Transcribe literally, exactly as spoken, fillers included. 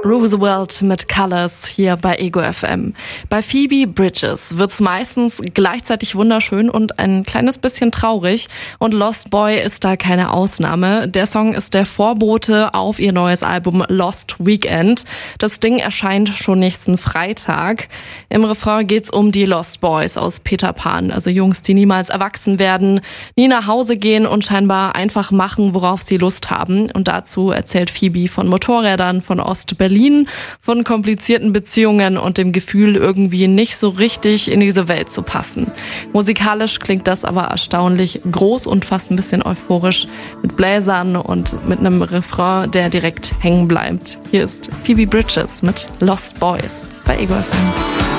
Roosevelt mit Colors hier bei Ego F M. Bei Phoebe Bridgers wird's meistens gleichzeitig wunderschön und ein kleines bisschen traurig. Und Lost Boy ist da keine Ausnahme. Der Song ist der Vorbote auf ihr neues Album Lost Weekend. Das Ding erscheint schon nächsten Freitag. Im Refrain geht's um die Lost Boys aus Peter Pan. Also Jungs, die niemals erwachsen werden, nie nach Hause gehen und scheinbar einfach machen, worauf sie Lust haben. Und dazu erzählt Phoebe von Motorrädern, von Ost-Berlin, von komplizierten Beziehungen und dem Gefühl, irgendwie nicht so richtig in diese Welt zu passen. Musikalisch klingt das aber erstaunlich groß und fast ein bisschen euphorisch mit Bläsern und mit einem Refrain, der direkt hängen bleibt. Hier ist Phoebe Bridgers mit Lost Boys bei Ego F M.